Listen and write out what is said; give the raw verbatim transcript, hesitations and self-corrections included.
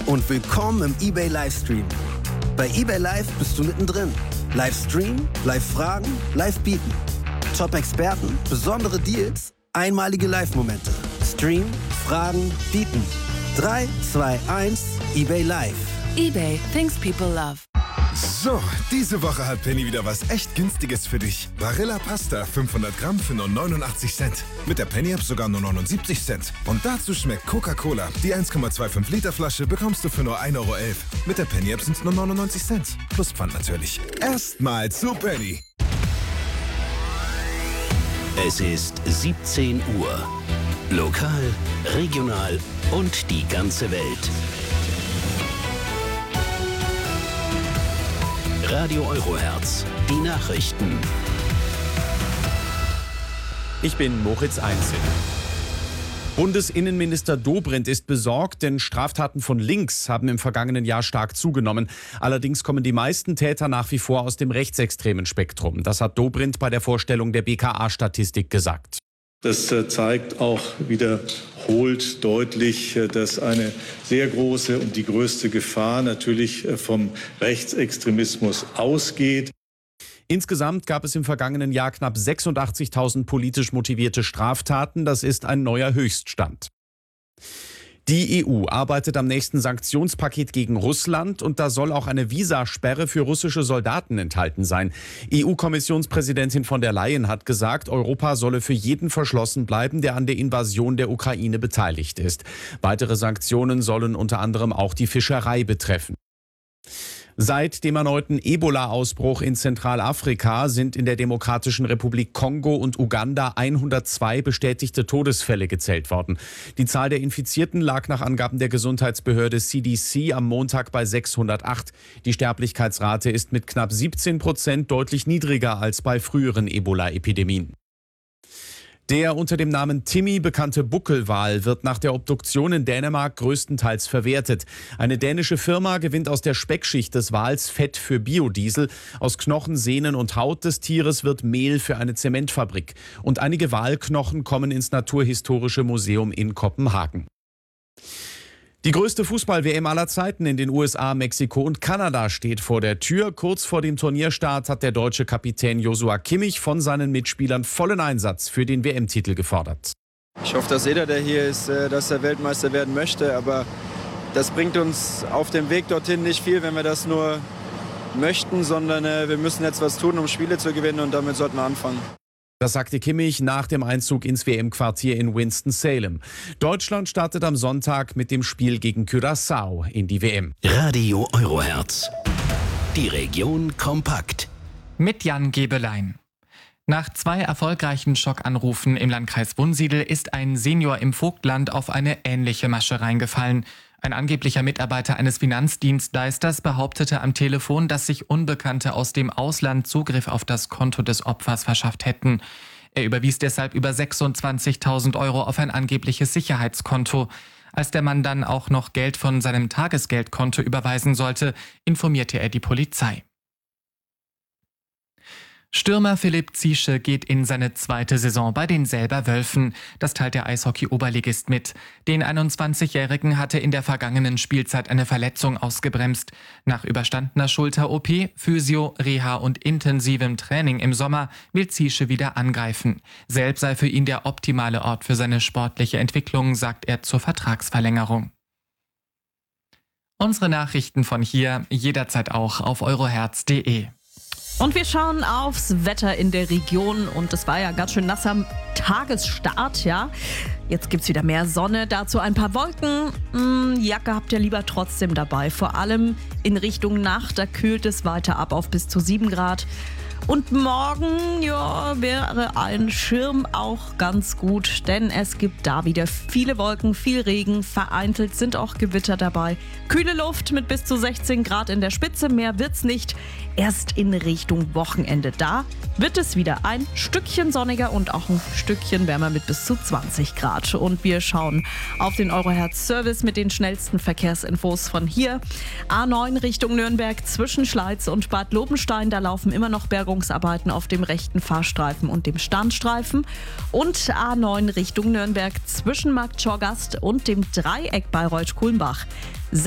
und willkommen im eBay Livestream. Bei eBay Live bist du mittendrin. Live streamen, live fragen, live bieten. Top-Experten, besondere Deals, einmalige Live-Momente. Stream, fragen, bieten. drei, zwei, eins, eBay Live. eBay, things people love. So, diese Woche hat Penny wieder was echt Günstiges für dich. Barilla Pasta fünfhundert Gramm für nur neunundachtzig Cent. Mit der Penny-App sogar nur neunundsiebzig Cent. Und dazu schmeckt Coca-Cola. Die eins Komma fünfundzwanzig Liter Flasche bekommst du für nur ein Euro elf. Mit der Penny-App sind es nur neunundneunzig Cent. Plus Pfand natürlich. Erstmal zu Penny. Es ist siebzehn Uhr. Lokal, regional und die ganze Welt. Radio Eurohertz, die Nachrichten. Ich bin Moritz Einzel. Bundesinnenminister Dobrindt ist besorgt, denn Straftaten von links haben im vergangenen Jahr stark zugenommen. Allerdings kommen die meisten Täter nach wie vor aus dem rechtsextremen Spektrum. Das hat Dobrindt bei der Vorstellung der B K A-Statistik gesagt. Das zeigt auch wiederholt deutlich, dass eine sehr große und die größte Gefahr natürlich vom Rechtsextremismus ausgeht. Insgesamt gab es im vergangenen Jahr knapp sechsundachtzigtausend politisch motivierte Straftaten. Das ist ein neuer Höchststand. Die E U arbeitet am nächsten Sanktionspaket gegen Russland und da soll auch eine Visasperre für russische Soldaten enthalten sein. E U-Kommissionspräsidentin von der Leyen hat gesagt, Europa solle für jeden verschlossen bleiben, der an der Invasion der Ukraine beteiligt ist. Weitere Sanktionen sollen unter anderem auch die Fischerei betreffen. Seit dem erneuten Ebola-Ausbruch in Zentralafrika sind in der Demokratischen Republik Kongo und Uganda hundertzwei bestätigte Todesfälle gezählt worden. Die Zahl der Infizierten lag nach Angaben der Gesundheitsbehörde C D C am Montag bei sechshundertacht. Die Sterblichkeitsrate ist mit knapp siebzehn Prozent deutlich niedriger als bei früheren Ebola-Epidemien. Der unter dem Namen Timmy bekannte Buckelwal wird nach der Obduktion in Dänemark größtenteils verwertet. Eine dänische Firma gewinnt aus der Speckschicht des Wals Fett für Biodiesel. Aus Knochen, Sehnen und Haut des Tieres wird Mehl für eine Zementfabrik. Und einige Walknochen kommen ins Naturhistorische Museum in Kopenhagen. Die größte Fußball-W M aller Zeiten in den U S A, Mexiko und Kanada steht vor der Tür. Kurz vor dem Turnierstart hat der deutsche Kapitän Joshua Kimmich von seinen Mitspielern vollen Einsatz für den W M-Titel gefordert. Ich hoffe, dass jeder, der hier ist, dass er Weltmeister werden möchte. Aber das bringt uns auf dem Weg dorthin nicht viel, wenn wir das nur möchten, sondern wir müssen jetzt was tun, um Spiele zu gewinnen und damit sollten wir anfangen. Das sagte Kimmich nach dem Einzug ins W M-Quartier in Winston-Salem. Deutschland startet am Sonntag mit dem Spiel gegen Curaçao in die W M. Radio Eurohertz. Die Region kompakt. Mit Jan Gebelein. Nach zwei erfolgreichen Schockanrufen im Landkreis Wunsiedel ist ein Senior im Vogtland auf eine ähnliche Masche reingefallen. Ein angeblicher Mitarbeiter eines Finanzdienstleisters behauptete am Telefon, dass sich Unbekannte aus dem Ausland Zugriff auf das Konto des Opfers verschafft hätten. Er überwies deshalb über sechsundzwanzigtausend Euro auf ein angebliches Sicherheitskonto. Als der Mann dann auch noch Geld von seinem Tagesgeldkonto überweisen sollte, informierte er die Polizei. Stürmer Philipp Ziesche geht in seine zweite Saison bei den Selber Wölfen. Das teilt der Eishockey-Oberligist mit. Den einundzwanzigjährigen hatte in der vergangenen Spielzeit eine Verletzung ausgebremst. Nach überstandener Schulter-O P, Physio, Reha und intensivem Training im Sommer will Ziesche wieder angreifen. Selb sei für ihn der optimale Ort für seine sportliche Entwicklung, sagt er zur Vertragsverlängerung. Unsere Nachrichten von hier jederzeit auch auf eurohertz punkt de. Und wir schauen aufs Wetter in der Region und es war ja ganz schön nasser Tagesstart, ja. Jetzt gibt's wieder mehr Sonne, dazu ein paar Wolken. Hm, Jacke habt ihr lieber trotzdem dabei. Vor allem in Richtung Nacht, da kühlt es weiter ab auf bis zu sieben Grad. Und morgen, ja, wäre ein Schirm auch ganz gut, denn es gibt da wieder viele Wolken, viel Regen, vereinzelt sind auch Gewitter dabei. Kühle Luft mit bis zu sechzehn Grad in der Spitze, mehr wird's nicht. Erst in Richtung Wochenende, da wird es wieder ein Stückchen sonniger und auch ein Stückchen wärmer mit bis zu zwanzig Grad. Und wir schauen auf den Eurohertz-Service mit den schnellsten Verkehrsinfos von hier. A neun Richtung Nürnberg zwischen Schleiz und Bad Lobenstein, da laufen immer noch Bergungsarbeiten auf dem rechten Fahrstreifen und dem Standstreifen. Und A neun Richtung Nürnberg zwischen Markt Schorgast und dem Dreieck Bayreuth-Kulmbach.